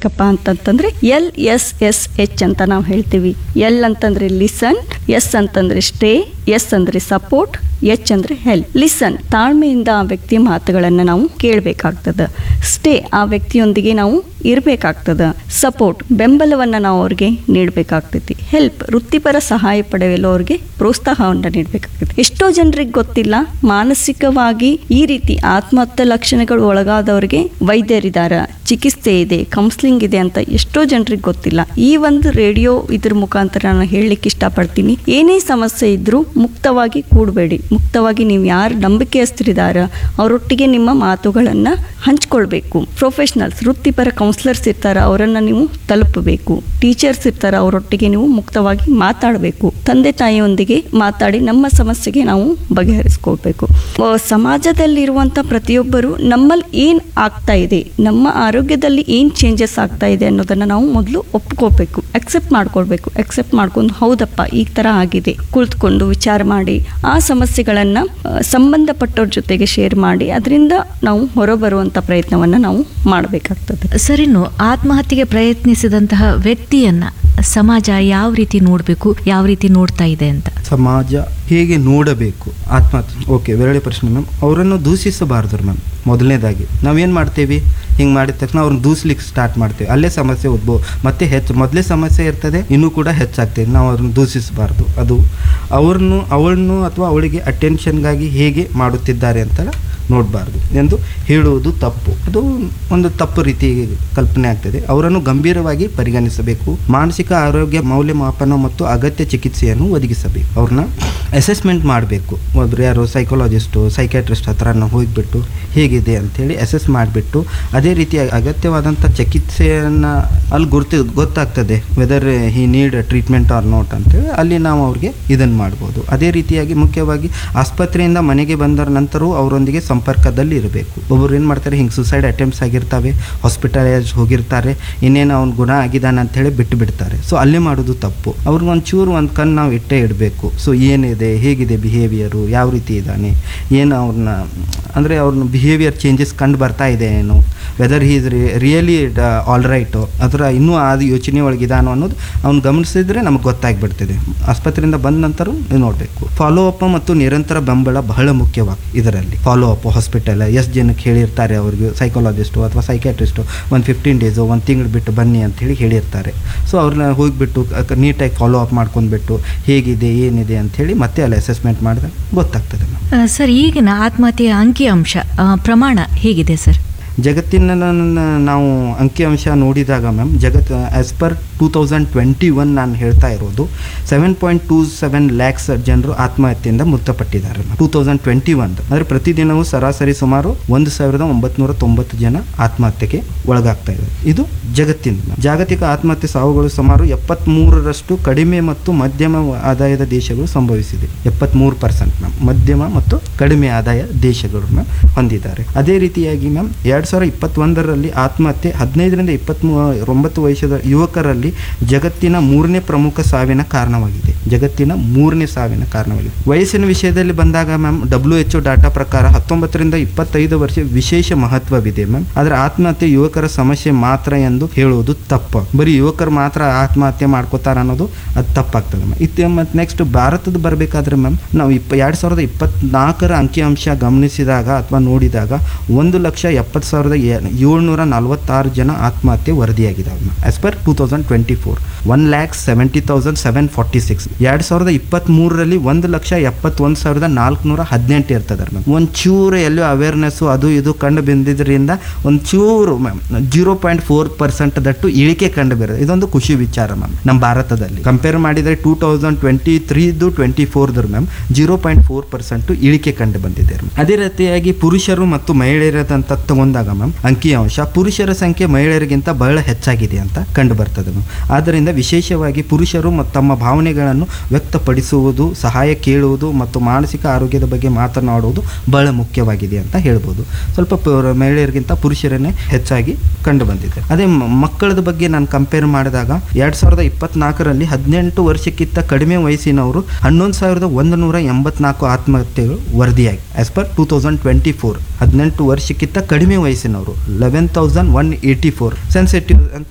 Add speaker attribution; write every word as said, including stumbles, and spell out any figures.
Speaker 1: ಹೇಳಬೇಕಪ್ಪ ಅಂತಂತಂದ್ರೆ L S S H ಅಂತ ನಾವು ಹೇಳ್ತೀವಿ. ಎಲ್ ಅಂತಂದ್ರೆ ಲಿಸನ್, ಎಸ್ ಅಂತಂದ್ರೆ ಸ್ಟೇ, ಎಸ್ ಅಂದ್ರೆ ಸಪೋರ್ಟ್, ಎಚ್ ಅಂದ್ರೆ ಹೆಲ್ಪ್. ಲಿಸನ್, ತಾಳ್ಮೆಯಿಂದ ಆ ವ್ಯಕ್ತಿಯ ಮಾತುಗಳನ್ನ ನಾವು ಕೇಳಬೇಕಾಗ್ತದ. ಸ್ಟೇ, ಆ ವ್ಯಕ್ತಿಯೊಂದಿಗೆ ನಾವು ಇರಬೇಕಾಗ್ತದ. ಸಪೋರ್ಟ್, ಬೆಂಬಲವನ್ನ ನಾವು ಅವ್ರಿಗೆ ನೀಡಬೇಕಾಗ್ತೈತಿ. ಹೆಲ್ಪ್, ವೃತ್ತಿಪರ ಸಹಾಯ ಪಡೆಯಲು ಅವ್ರಿಗೆ ಪ್ರೋತ್ಸಾಹವನ್ನ ನೀಡಬೇಕಾಗ್ತೈತಿ. ಎಷ್ಟೋ ಜನರಿಗೆ ಗೊತ್ತಿಲ್ಲ, ಮಾನಸಿಕವಾಗಿ ಈ ರೀತಿ ಆತ್ಮಹತ್ಯೆ ಲಕ್ಷಣಗಳು ಒಳಗಾದವರಿಗೆ ವೈದ್ಯರಿದಾರ, ಚಿಕಿತ್ಸೆ ಇದೆ, ಕೌನ್ಸಿಲಿಂಗ್ ಇದೆ ಅಂತ ಎಷ್ಟೋ ಜನರಿಗೆ ಗೊತ್ತಿಲ್ಲ. ಈ ಒಂದು ರೇಡಿಯೋ ಇದ್ರ ಮುಖಾಂತರ ನಾನು ಹೇಳಲಿಕ್ಕೆ ಇಷ್ಟಪಡ್ತೀನಿ, ಏನೇ ಸಮಸ್ಯೆ ಇದ್ರೂ ಮುಕ್ತವಾಗಿ ಕೂಡಬೇಡಿ. ಮುಕ್ತವಾಗಿ ನೀವು ಯಾರು ನಂಬಿಕೆಯಸ್ಥರಿದಾರ ಅವರೊಟ್ಟಿಗೆ ನಿಮ್ಮ ಮಾತುಗಳನ್ನ ಹಂಚ್ಕೊಳ್ಬೇಕು. ಪ್ರೊಫೆಷನಲ್ಸ್, ವೃತ್ತಿಪರ ಕೌನ್ಸಿಲರ್ಸ್ ಇರ್ತಾರ, ಅವರನ್ನ ನೀವು ತಲುಪಬೇಕು. ಟೀಚರ್ಸ್ ಇರ್ತಾರ, ಅವರೊಟ್ಟಿಗೆ ನೀವು ಮುಕ್ತವಾಗಿ ಮಾತಾಡಬೇಕು. ತಂದೆ ತಾಯಿಯೊಂದಿಗೆ ಮಾತಾಡಿ ನಮ್ಮ ಸಮಸ್ಯೆಗೆ ನಾವು ಬಗೆಹರಿಸ್ಕೋಬೇಕು. ಸಮಾಜದಲ್ಲಿರುವಂತ ಪ್ರತಿಯೊಬ್ಬರು ನಮ್ಮಲ್ಲಿ ಏನ್ ಆಗ್ತಾ ಇದೆ, ನಮ್ಮ ಆರೋಗ್ಯದಲ್ಲಿ ಏನ್ ಚೇಂಜಸ್ ಆಗ್ತಾ ಇದೆ ಅನ್ನೋದನ್ನ ನಾವು ಮೊದಲು ಒಪ್ಕೋಬೇಕು, ಅಕ್ಸೆಪ್ಟ್ ಮಾಡ್ಕೊಳ್ಬೇಕು. ಅಕ್ಸೆಪ್ಟ್ ಮಾಡ್ಕೊಂಡು ಹೌದಪ್ಪ ಈ ತರ ಆಗಿದೆ, ಕುಳಿತುಕೊಂಡು ವಿಚಾರ ಮಾಡಿ ಆ ಸಮಸ್ಯೆಗಳನ್ನ ಸಂಬಂಧಪಟ್ಟವ್ರ ಜೊತೆಗೆ ಶೇರ್ ಮಾಡಿ ಅದರಿಂದ ನಾವು ಹೊರಬರುವಂತ ಪ್ರಯತ್ನವನ್ನ ನಾವು ಮಾಡಬೇಕಾಗ್ತದೆ.
Speaker 2: ಸರಿನು, ಆತ್ಮಹತ್ಯೆಗೆ ಪ್ರಯತ್ನಿಸಿದಂತಹ ವ್ಯಕ್ತಿಯನ್ನ ಸಮಾಜ ಯಾವ ರೀತಿ ನೋಡಬೇಕು, ಯಾವ ರೀತಿ ನೋಡ್ತಾ ಇದೆ ಅಂತ?
Speaker 3: ಸಮಾಜ ಹೇಗೆ ನೋಡಬೇಕು ಆತ್ಮಹತ್ಯೆ? ಓಕೆ, ಒಳ್ಳೆ ಪ್ರಶ್ನೆ ಮ್ಯಾಮ್. ಅವರನ್ನು ದೂಷಿಸಬಾರ್ದು ಮ್ಯಾಮ್. ಮೊದಲನೇದಾಗಿ ನಾವೇನು ಮಾಡ್ತೇವೆ, ಹಿಂಗೆ ಮಾಡಿದ ತಕ್ಷಣ ಅವ್ರನ್ನ ದೂಸ್ಲಿಕ್ಕೆ ಸ್ಟಾರ್ಟ್ ಮಾಡ್ತೇವೆ, ಅಲ್ಲೇ ಸಮಸ್ಯೆ ಉದ್ಭವ ಮತ್ತೆ ಹೆಚ್ಚು ಮೊದಲೇ ಸಮಸ್ಯೆ ಇರ್ತದೆ, ಇನ್ನೂ ಕೂಡ ಹೆಚ್ಚಾಗ್ತದೆ. ನಾವು ಅವ್ರನ್ನ ದೂಷಿಸಬಾರ್ದು. ಅದು ಅವ್ರನ್ನು ಅವಳನ್ನು ಅಥವಾ ಅವಳಿಗೆ ಅಟೆನ್ಷನ್ಗಾಗಿ ಹೇಗೆ ಮಾಡುತ್ತಿದ್ದಾರೆ ಅಂತ ನೋಡಬಾರ್ದು ಎಂದು ಹೇಳುವುದು ತಪ್ಪು. ಅದು ಒಂದು ತಪ್ಪು ರೀತಿ ಕಲ್ಪನೆ ಆಗ್ತದೆ. ಅವರನ್ನು ಗಂಭೀರವಾಗಿ ಪರಿಗಣಿಸಬೇಕು. ಮಾನಸಿಕ ಆರೋಗ್ಯ ಮೌಲ್ಯಮಾಪನ ಮತ್ತು ಅಗತ್ಯ ಚಿಕಿತ್ಸೆಯನ್ನು ಒದಗಿಸಬೇಕು. ಅವ್ರನ್ನ ಅಸೆಸ್ಮೆಂಟ್ ಮಾಡಬೇಕು. ಒಬ್ರು ಯಾರು ಸೈಕಾಲಜಿಸ್ಟು, ಸೈಕ್ಯಾಟ್ರಿಸ್ಟ್ ಹತ್ರ ಹೋಗಿಬಿಟ್ಟು ಹೇಗಿದೆ ಅಂಥೇಳಿ ಅಸೆಸ್ ಮಾಡಿಬಿಟ್ಟು ಅದೇ ರೀತಿ ಅಗತ್ಯವಾದಂಥ ಚಿಕಿತ್ಸೆಯನ್ನು ಅಲ್ಲಿ ಗುರ್ತಿ ಗೊತ್ತಾಗ್ತದೆ weather he need treatment R note ಅಂತೇಳಿ ಅಲ್ಲಿ ನಾವು ಅವ್ರಿಗೆ ಇದನ್ನು ಮಾಡ್ಬೋದು. ಅದೇ ರೀತಿಯಾಗಿ ಮುಖ್ಯವಾಗಿ ಆಸ್ಪತ್ರೆಯಿಂದ ಮನೆಗೆ ಬಂದ ನಂತರವೂ ಅವರೊಂದಿಗೆ ಸಂಪರ್ಕದಲ್ಲಿ ಇರಬೇಕು. ಒಬ್ಬರು ಏನು ಮಾಡ್ತಾರೆ, ಹಿಂಗೆ ಸುಸೈಡ್ ಅಟೆಂಪ್ಟ್ಸ್ ಆಗಿರ್ತವೆ, ಹಾಸ್ಪಿಟಲೈಸ್ ಹೋಗಿರ್ತಾರೆ, ಇನ್ನೇನು ಅವ್ನು ಗುಣ ಆಗಿದ್ದಾನೆ ಅಂಥೇಳಿ ಬಿಟ್ಟು ಬಿಡ್ತಾರೆ. ಸೊ ಅಲ್ಲೇ ಮಾಡೋದು ತಪ್ಪು. ಅವ್ರಿಗೆ ಒಂಚೂರು ಒಂದು ಕಣ್ಣು ನಾವು ಇಟ್ಟೇ ಇಡಬೇಕು. ಸೊ ಏನಿದೆ, ಹೇಗಿದೆ ಬಿಹೇವಿಯರು, ಯಾವ ರೀತಿ ಇದ್ದಾನೆ, ಏನು ಅವ್ರನ್ನ ಅಂದರೆ ಅವ್ರನ್ನ ಬಿಹೇವಿಯರ್ ಚೇಂಜಸ್ ಕಂಡು ಬರ್ತಾ ಇದೆ ಏನು, weather he's really all right ಅಥವಾ ಇನ್ನೂ ಅದು ಯೋಚನೆ ಒಳಗಿದಾನೋ ಅನ್ನೋದು ಅವ್ನು ಗಮನಿಸಿದ್ರೆ ನಮಗೆ ಗೊತ್ತಾಗ್ಬಿಡ್ತದೆ. ಆಸ್ಪತ್ರೆಯಿಂದ ಬಂದ ನಂತರ ನೋಡಬೇಕು. ಫಾಲೋ ಅಪ್ ಮತ್ತು ನಿರಂತರ ಬೆಂಬಲ ಬಹಳ ಮುಖ್ಯವಾಗಿ ಇದರಲ್ಲಿ. ಫಾಲೋ ಅಪ್ ಹಾಸ್ಪಿಟಲ್ ಎಷ್ಟು ಜನಕ್ಕೆ ಹೇಳಿರ್ತಾರೆ, ಅವ್ರಿಗೆ ಸೈಕಾಲಜಿಸ್ಟು ಅಥವಾ ಸೈಕ್ಯಾಟ್ರಿಸ್ಟು ಒಂದು ಫಿಫ್ಟೀನ್ ಡೇಸು ಒಂದು ತಿಂಗಳು ಬಿಟ್ಟು ಬನ್ನಿ ಅಂಥೇಳಿ ಹೇಳಿರ್ತಾರೆ. ಸೊ ಅವ್ರನ್ನ ಹೋಗಿಬಿಟ್ಟು ನೀಟಾಗಿ ಫಾಲೋ ಅಪ್ ಮಾಡ್ಕೊಂಡ್ಬಿಟ್ಟು ಹೇಗಿದೆ ಏನಿದೆ ಅಂಥೇಳಿ ಮತ್ತೆ ಅಲ್ಲಿ ಅಸೆಸ್ಮೆಂಟ್ ಮಾಡಿದ್ರೆ ಗೊತ್ತಾಗ್ತದೆ.
Speaker 2: ಸರ್, ಈಗಿನ ಆತ್ಮಹತ್ಯೆಯ ಅಂಕಿಅಂಶ ಪ್ರಮಾಣ ಹೇಗಿದೆ ಸರ್?
Speaker 3: ಜಗತ್ತಿನ ನಾವು ಅಂಕಿಅಂಶ ನೋಡಿದಾಗ ಮ್ಯಾಮ್, ಜಗತ್ತು as per two thousand twenty one ನಾನು ಹೇಳ್ತಾ ಇರೋದು seven point two seven lakhs ಜನರು ಆತ್ಮಹತ್ಯೆಯಿಂದ ಮೃತಪಟ್ಟಿದ್ದಾರೆ ಟೂ ತೌಸಂಡ್ ಟ್ವೆಂಟಿ ಒನ್. ಅಂದರೆ ಪ್ರತಿದಿನವೂ ಸರಾಸರಿ ಸುಮಾರು ಒಂದು ಸಾವಿರದ ಒಂಬತ್ತು ತೊಂಬತ್ತು ಜನ ಆತ್ಮಹತ್ಯೆಗೆ ಒಳಗಾಗ್ತಾ ಇದೆ. ಇದು ಜಗತ್ತಿನ ಜಾಗತಿಕ ಆತ್ಮಹತ್ಯೆ ಸಾವುಗಳು ಸುಮಾರು ಎಪ್ಪತ್ತ್ಮೂರರಷ್ಟು ಕಡಿಮೆ ಮತ್ತು ಮಧ್ಯಮ ಆದಾಯದ ದೇಶಗಳು ಸಂಭವಿಸಿದೆ. ಎಪ್ಪತ್ತ್ಮೂರು ಪರ್ಸೆಂಟ್ ಮ್ಯಾಮ್ ಮಧ್ಯಮ ಮತ್ತು ಕಡಿಮೆ ಆದಾಯ ದೇಶಗಳು ಮ್ಯಾಮ್ ಹೊಂದಿದ್ದಾರೆ. ಅದೇ ರೀತಿಯಾಗಿ ಮ್ಯಾಮ್ ಎರಡು ಸಾವಿರದ ಇಪ್ಪತ್ತೊಂದರಲ್ಲಿ ಆತ್ಮಹತ್ಯೆ ಹದಿನೈದರಿಂದ ಇಪ್ಪತ್ತ್ ಒಂಬತ್ತು ವಯಸ್ಸದ ಯುವಕರಲ್ಲಿ ಜಗತ್ತಿನ ಮೂರನೇ ಪ್ರಮುಖ ಸಾವಿನ ಕಾರಣವಾಗಿದೆ. ಜಗತ್ತಿನ ಮೂರನೇ ಸಾವಿನ ಕಾರಣವಾಗಿದೆ. ವಯಸ್ಸಿನ ವಿಷಯದಲ್ಲಿ ಬಂದಾಗ ma'am, W H O data ಪ್ರಕಾರ ಹತ್ತೊಂಬತ್ತರಿಂದ ಇಪ್ಪತ್ತೈದು ವರ್ಷ ವಿಶೇಷ ಮಹತ್ವವಿದೆ ಮ್ಯಾಮ್. ಆದರೆ ಆತ್ಮಹತ್ಯೆ ಯುವಕರ ಸಮಸ್ಯೆ ಮಾತ್ರ ಎಂದು ಹೇಳುವುದು ತಪ್ಪು. ಬರೀ ಯುವಕರು ಮಾತ್ರ ಆತ್ಮಹತ್ಯೆ ಮಾಡ್ಕೋತಾರ ಅನ್ನೋದು ಅದು ತಪ್ಪಾಗ್ತದೆ ಮ್ಯಾಮ್. ಇತ್ತು ಮತ್ತು ನೆಕ್ಸ್ಟ್ ಭಾರತದ ಬರಬೇಕಾದ್ರೆ ಮ್ಯಾಮ್, ನಾವು ಇಪ್ಪ ಎರಡು ಸಾವಿರದ ಇಪ್ಪತ್ನಾಲ್ಕರ ಅಂಕಿಅಂಶ ಗಮನಿಸಿದಾಗ ಅಥವಾ ನೋಡಿದಾಗ ಒಂದು ಲಕ್ಷ ಎಪ್ಪತ್ತು ಸಾವಿರದ ಏಳ್ನೂರ ನಲವತ್ತಾರು ಜನ ಆತ್ಮಹತ್ಯೆ ವರದಿಯಾಗಿದ್ದಾವೆ ma'am as per two thousand twenty four. One lac seventy thousand seven forty six. ಎರಡು ಸಾವಿರದ ಇಪ್ಪತ್ತ್ ಮೂರರಲ್ಲಿ ಒಂದು ಲಕ್ಷ ಎಪ್ಪತ್ತೊಂದು ಸಾವಿರದ ನಾಲ್ಕುನೂರ ಹದಿನೆಂಟು ಇರ್ತದೆ ಮ್ಯಾಮ್. ಒಂಚೂರು ಎಲ್ಲೋ ಅವೇರ್ನೆಸ್ಸು ಅದು ಇದು ಕಂಡು ಬಂದಿದ್ದರಿಂದ ಒಂಚೂರು ma'am zero point four percent that ಇಳಿಕೆ ಕಂಡು ಬರೋದು. ಇದೊಂದು ಖುಷಿ ವಿಚಾರ ಮ್ಯಾಮ್. ನಮ್ಮ ಭಾರತದಲ್ಲಿ ಕಂಪೇರ್ ಮಾಡಿದರೆ two thousand twenty ತ್ರೀದು twenty ಫೋರ್ದ್ರ ma'am zero point four percent ಇಳಿಕೆ ಕಂಡು ಬಂದಿದೆ. ಅದೇ ರೀತಿಯಾಗಿ ಪುರುಷರು ಮತ್ತು ಮಹಿಳೆಯರಂತ ತಗೊಂಡಾಗ ಮ್ಯಾಮ್ ಅಂಕಿಅಂಶ ಪುರುಷರ ಸಂಖ್ಯೆ ಮಹಿಳೆಯರಿಗಿಂತ ಬಹಳ ಹೆಚ್ಚಾಗಿದೆ ಅಂತ ಕಂಡು ಬರ್ತದೆ ಮ್ಯಾಮ್. ಆದ್ದರಿಂದ ವಿಶೇಷವಾಗಿ ಪುರುಷರು ಮತ್ತು ತಮ್ಮ ಭಾವನೆಗಳನ್ನು ವ್ಯಕ್ತಪಡಿಸುವುದು, ಸಹಾಯ ಕೇಳುವುದು ಮತ್ತು ಮಾನಸಿಕ ಆರೋಗ್ಯದ ಬಗ್ಗೆ ಮಾತನಾಡುವುದು ಬಹಳ ಮುಖ್ಯವಾಗಿದೆ ಅಂತ ಹೇಳ್ಬೋದು. ಸ್ವಲ್ಪ ಮಹಿಳೆಯರಿಗಿಂತ ಪುರುಷರನ್ನೇ ಹೆಚ್ಚಾಗಿ ಕಂಡು ಬಂದಿದೆ. ಅದೇ ಮಕ್ಕಳದ ಬಗ್ಗೆ ನಾನು ಕಂಪೇರ್ ಮಾಡಿದಾಗ ಎರಡ್ ಸಾವಿರದ ಇಪ್ಪತ್ನಾಲ್ಕರಲ್ಲಿ ಹದಿನೆಂಟು ವರ್ಷಕ್ಕಿಂತ ಕಡಿಮೆ ವಯಸ್ಸಿನವರು ಹನ್ನೊಂದು ಸಾವಿರದ ಒಂದು ನೂರ ಎಂಬತ್ನಾಲ್ಕು ಆತ್ಮಹತ್ಯೆಗಳು ವರದಿಯಾಗಿ as per two thousand twenty four. ಹದಿನೆಂಟು ವರ್ಷಕ್ಕಿಂತ ಕಡಿಮೆ ವಯಸ್ಸಿನವರು eleven thousand one eighty four. Sensitive ಅಂತ